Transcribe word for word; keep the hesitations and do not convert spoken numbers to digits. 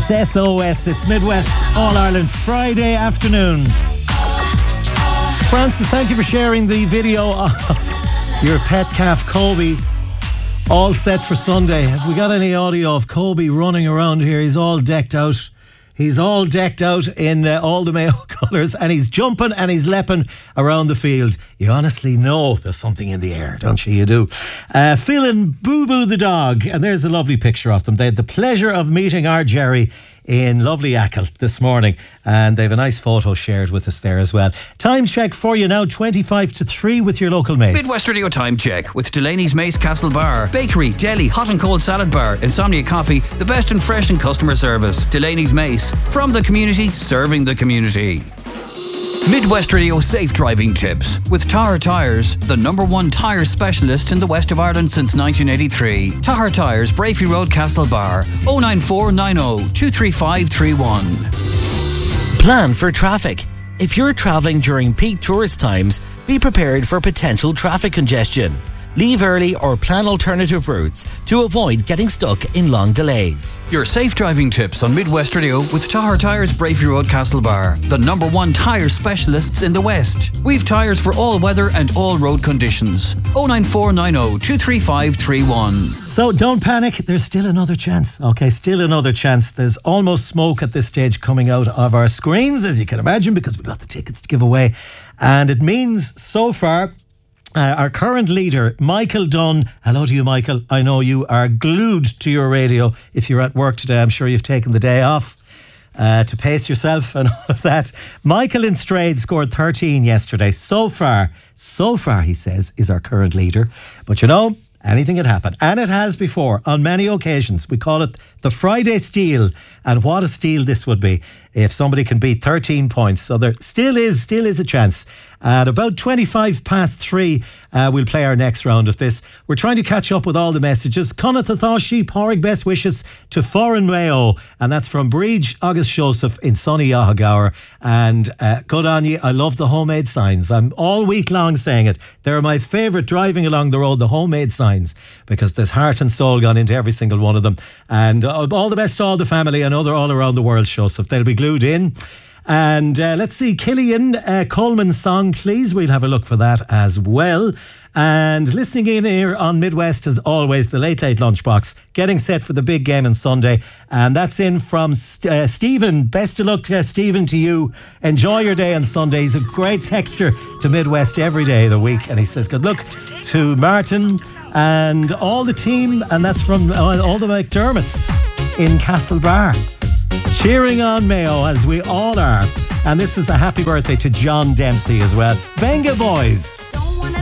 S S O S. It's Midwest All-Ireland Friday afternoon. Francis, thank you for sharing the video of your pet calf, Kobe, all set for Sunday. Have we got any audio of Kobe running around here? He's all decked out. He's all decked out in uh, all the Mayo colours, and he's jumping and he's leaping around the field. You honestly know there's something in the air, don't you? You do. Uh, feeling Boo Boo the dog, and there's a lovely picture of them. They had the pleasure of meeting our Jerry in lovely Achill this morning, and they have a nice photo shared with us there as well. Time check for you now, twenty-five to three with your local Mace. Midwest Radio time check with Delaney's Mace Castle Bar, bakery, deli, hot and cold salad bar, Insomnia Coffee, the best in fresh and customer service. Delaney's Mace, from the community, serving the community. Midwest Radio safe driving tips with Tahar Tyres, the number one tyre specialist in the west of Ireland since nineteen eighty-three. Tahar Tyres, Brafey Road, Castlebar, oh nine four nine oh two three five three one. Plan for traffic. If you're travelling during peak tourist times, be prepared for potential traffic congestion. Leave early or plan alternative routes to avoid getting stuck in long delays. Your safe driving tips on Midwest Radio with Tahar Tyres, Brafey Road, Castlebar, the number one tyre specialists in the West. We've tyres for all weather and all road conditions. oh nine four nine oh two three five three one. So don't panic, there's still another chance. Okay, still another chance. There's almost smoke at this stage coming out of our screens, as you can imagine, because we've got the tickets to give away. And it means so far, Uh, our current leader, Michael Dunn. Hello to you, Michael. I know you are glued to your radio. If you're at work today, I'm sure you've taken the day off uh, to pace yourself and all of that. Michael in Strayed scored thirteen yesterday. So far, so far, he says, is our current leader. But you know, anything can happen. And it has before, on many occasions. We call it the Friday Steal. And what a steal this would be if somebody can beat thirteen points. So there still is, still is a chance. At about twenty-five past three, uh, we'll play our next round of this. We're trying to catch up with all the messages. Connacht Athashi, Porrig best wishes to Foreign Mayo. And that's from Bridge August Joseph in sunny Yahagaur. And uh, good on you. I love the homemade signs. I'm all week long saying it. They're my favourite driving along the road, the homemade signs, because there's heart and soul gone into every single one of them. And uh, all the best to all the family. I know they're all around the world, Joseph. They'll be glued in. And uh, let's see, Killian uh, Coleman's song, please. We'll have a look for that as well. And listening in here on Midwest, as always, the Late Late Lunchbox, getting set for the big game on Sunday. And that's in from St- uh, Stephen. Best of luck, uh, Stephen, to you. Enjoy your day on Sunday. He's a great texter to Midwest every day of the week. And he says good luck to Martin and all the team. And that's from uh, all the McDermotts in Castlebar. Cheering on Mayo, as we all are. And this is a happy birthday to John Dempsey as well. Venga, boys.